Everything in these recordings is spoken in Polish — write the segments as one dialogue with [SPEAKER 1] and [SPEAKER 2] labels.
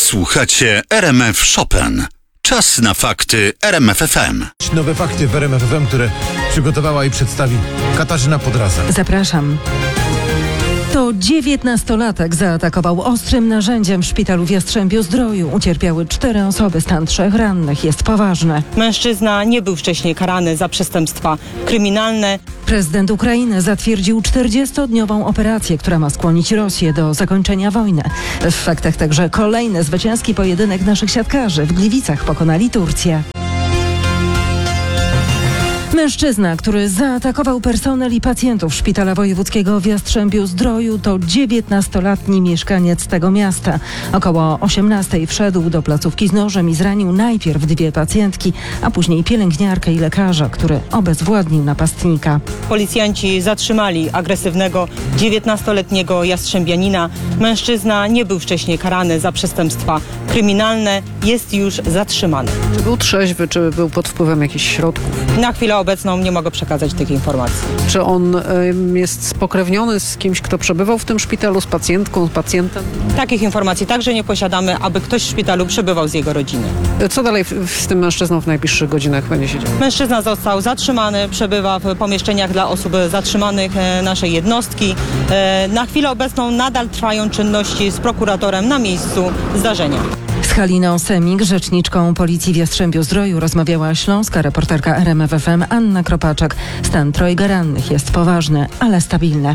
[SPEAKER 1] Słuchacie RMF Chopin. Czas na fakty RMF FM.
[SPEAKER 2] Nowe fakty w RMF FM, które przygotowała i przedstawi Katarzyna Podraza.
[SPEAKER 3] Zapraszam. To 19-latek zaatakował ostrym narzędziem w szpitalu w Jastrzębiu-Zdroju. Ucierpiały 4 osoby, stan 3 rannych jest poważny.
[SPEAKER 4] Mężczyzna nie był wcześniej karany za przestępstwa kryminalne.
[SPEAKER 3] Prezydent Ukrainy zatwierdził 40-dniową operację, która ma skłonić Rosję do zakończenia wojny. W faktach także kolejny zwycięski pojedynek naszych siatkarzy. W Gliwicach pokonali Turcję. Mężczyzna, który zaatakował personel i pacjentów szpitala wojewódzkiego w Jastrzębiu-Zdroju, to 19-letni mieszkaniec tego miasta. Około 18:00 wszedł do placówki z nożem i zranił najpierw 2 pacjentki, a później pielęgniarkę i lekarza, który obezwładnił napastnika.
[SPEAKER 4] Policjanci zatrzymali agresywnego 19-letniego jastrzębianina. Mężczyzna nie był wcześniej karany za przestępstwa kryminalne. Jest już zatrzymany.
[SPEAKER 5] Czy był trzeźwy, czy był pod wpływem jakichś środków?
[SPEAKER 4] Na chwilę obecną nie mogę przekazać tych informacji.
[SPEAKER 5] Czy on jest spokrewniony z kimś, kto przebywał w tym szpitalu, z pacjentką, z pacjentem?
[SPEAKER 4] Takich informacji także nie posiadamy, aby ktoś w szpitalu przebywał z jego rodziny.
[SPEAKER 5] Co dalej z tym mężczyzną w najbliższych godzinach będzie się działo?
[SPEAKER 4] Mężczyzna został zatrzymany, przebywa w pomieszczeniach dla osób zatrzymanych naszej jednostki. Na chwilę obecną nadal trwają czynności z prokuratorem na miejscu zdarzenia.
[SPEAKER 3] Z Haliną Semik, rzeczniczką policji w Jastrzębiu-Zdroju, rozmawiała śląska reporterka RMF FM Anna Kropaczek. Stan 3 rannych jest poważny, ale stabilny.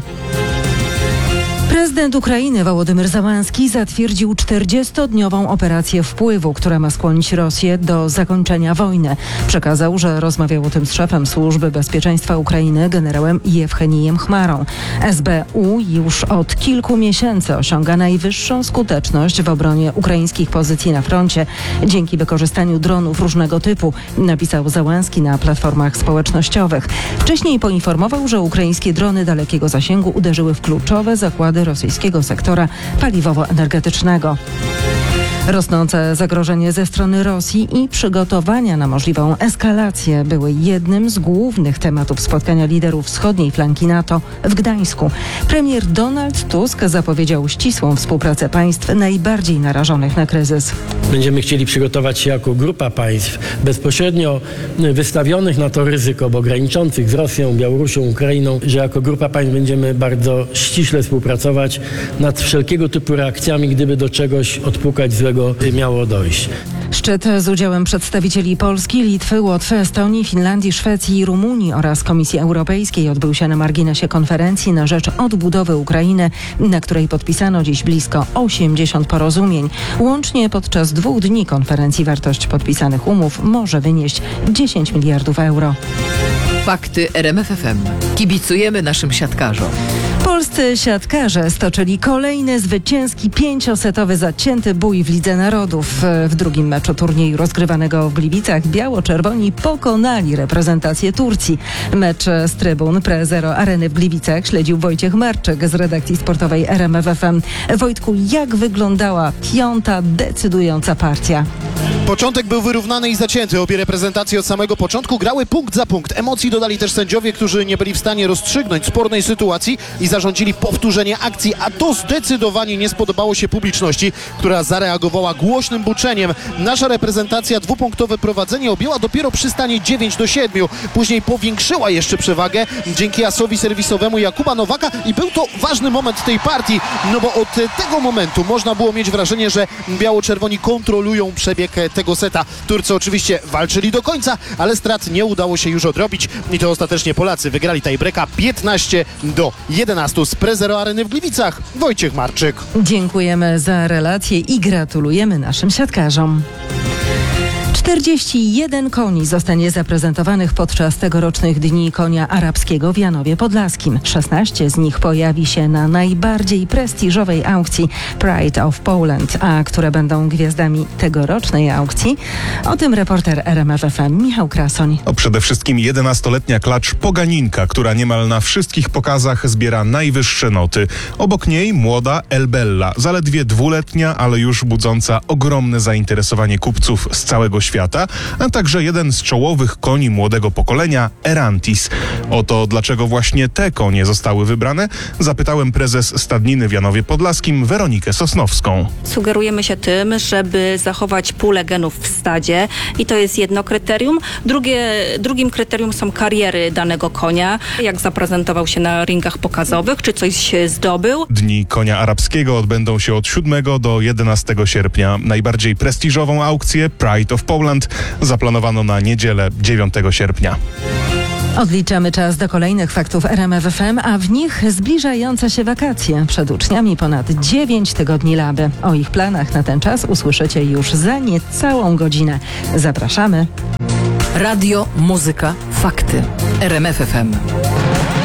[SPEAKER 3] Prezydent Ukrainy Wołodymyr Zełenski zatwierdził 40-dniową operację wpływu, która ma skłonić Rosję do zakończenia wojny. Przekazał, że rozmawiał o tym z szefem Służby Bezpieczeństwa Ukrainy generałem Jewchenijem Chmarą. SBU już od kilku miesięcy osiąga najwyższą skuteczność w obronie ukraińskich pozycji na froncie dzięki wykorzystaniu dronów różnego typu, napisał Zełenski na platformach społecznościowych. Wcześniej poinformował, że ukraińskie drony dalekiego zasięgu uderzyły w kluczowe zakłady rosyjskiego sektora paliwowo-energetycznego. Rosnące zagrożenie ze strony Rosji i przygotowania na możliwą eskalację były jednym z głównych tematów spotkania liderów wschodniej flanki NATO w Gdańsku. Premier Donald Tusk zapowiedział ścisłą współpracę państw najbardziej narażonych na kryzys.
[SPEAKER 6] Będziemy chcieli przygotować się jako grupa państw bezpośrednio wystawionych na to ryzyko, bo graniczących z Rosją, Białorusią, Ukrainą, że jako grupa państw będziemy bardzo ściśle współpracować nad wszelkiego typu reakcjami, gdyby do czegoś odpukać złego miało dojść.
[SPEAKER 3] Szczyt z udziałem przedstawicieli Polski, Litwy, Łotwy, Estonii, Finlandii, Szwecji i Rumunii oraz Komisji Europejskiej odbył się na marginesie konferencji na rzecz odbudowy Ukrainy, na której podpisano dziś blisko 80 porozumień. Łącznie podczas 2 dni konferencji wartość podpisanych umów może wynieść 10 miliardów euro.
[SPEAKER 7] Fakty RMF FM. Kibicujemy naszym siatkarzom.
[SPEAKER 3] Polscy siatkarze stoczyli kolejny zwycięski 5-setowy zacięty bój w Lidze Narodów. W drugim meczu turnieju rozgrywanego w Gliwicach biało-czerwoni pokonali reprezentację Turcji. Mecz z trybun Pre-Zero Areny w Gliwicach śledził Wojciech Marczyk z redakcji sportowej RMF FM. Wojtku, jak wyglądała 5. decydująca partia?
[SPEAKER 8] Początek był wyrównany i zacięty. Obie reprezentacje od samego początku grały punkt za punkt. Emocji dodali też sędziowie, którzy nie byli w stanie rozstrzygnąć spornej sytuacji i zarządzili powtórzenie akcji, a to zdecydowanie nie spodobało się publiczności, która zareagowała głośnym buczeniem. Nasza reprezentacja 2-punktowe prowadzenie objęła dopiero przy stanie 9-7. Później powiększyła jeszcze przewagę dzięki asowi serwisowemu Jakuba Nowaka i był to ważny moment tej partii, no bo od tego momentu można było mieć wrażenie, że biało-czerwoni kontrolują przebieg tego seta. Turcy oczywiście walczyli do końca, ale strat nie udało się już odrobić i to ostatecznie Polacy wygrali tiebreaka 15-11 z Pre-Zero Areny w Gliwicach. Wojciech Marczyk.
[SPEAKER 3] Dziękujemy za relację i gratulujemy naszym siatkarzom. 41 koni zostanie zaprezentowanych podczas tegorocznych Dni Konia Arabskiego w Janowie Podlaskim. 16 z nich pojawi się na najbardziej prestiżowej aukcji Pride of Poland, a które będą gwiazdami tegorocznej aukcji? O tym reporter RMF FM Michał Krasoń.
[SPEAKER 9] Przede wszystkim 11-letnia klacz Poganinka, która niemal na wszystkich pokazach zbiera najwyższe noty. Obok niej młoda Elbella, zaledwie 2-letnia, ale już budząca ogromne zainteresowanie kupców z całego świata. świata, a także jeden z czołowych koni młodego pokolenia, Erantis. O to, dlaczego właśnie te konie zostały wybrane, zapytałem prezes Stadniny w Janowie Podlaskim, Weronikę Sosnowską.
[SPEAKER 10] Sugerujemy się tym, żeby zachować pulę genów w stadzie i to jest jedno kryterium. Drugim kryterium są kariery danego konia, jak zaprezentował się na ringach pokazowych, czy coś zdobył.
[SPEAKER 9] Dni Konia Arabskiego odbędą się od 7 do 11 sierpnia. Najbardziej prestiżową aukcję Pride of Poland zaplanowano na niedzielę 9 sierpnia.
[SPEAKER 3] Odliczamy czas do kolejnych faktów RMF FM, a w nich zbliżające się wakacje. Przed uczniami ponad 9 tygodni laby. O ich planach na ten czas usłyszycie już za niecałą godzinę. Zapraszamy.
[SPEAKER 7] Radio, muzyka, fakty. RMF FM.